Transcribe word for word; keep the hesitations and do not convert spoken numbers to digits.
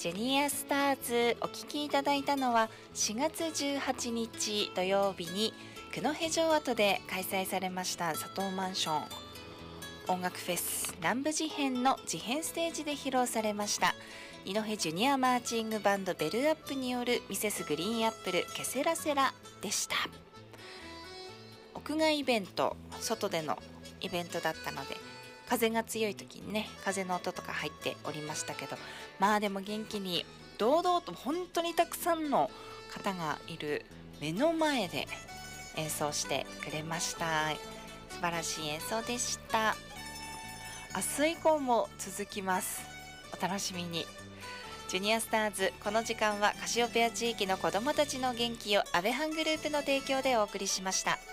ジュニアスターズお聴きいただいたのはしがつじゅうはちにち土曜日に九戸城跡で開催されました佐藤マンション音楽フェス南部事変の事変ステージで披露されました二戸ジュニアマーチングバンドベルアップによるミセスグリーンアップルケセラセラでした。屋外イベント、外でのイベントだったので風が強い時にね風の音とか入っておりましたけど、まあでも元気に堂々と本当にたくさんの方がいる目の前で演奏してくれました。素晴らしい演奏でした。明日以降も続きます。お楽しみに。ジュニアスターズ、この時間はカシオペア地域の子どもたちの元気をアベハングループの提供でお送りしました。